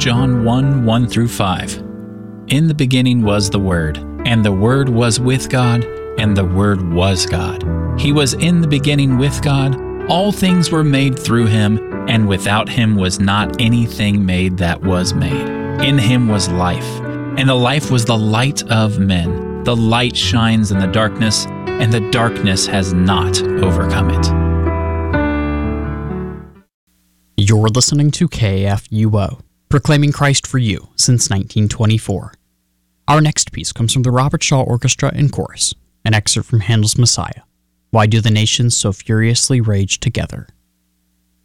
John 1, 1 through 5. In the beginning was the Word, and the Word was with God, and the Word was God. He was in the beginning with God. All things were made through him, and without him was not anything made that was made. In him was life, and the life was the light of men. The light shines in the darkness, and the darkness has not overcome it. You're listening to KFUO, proclaiming Christ for you since 1924. Our next piece comes from the Robert Shaw Orchestra and Chorus, an excerpt from Handel's Messiah. Why do the nations so furiously rage together?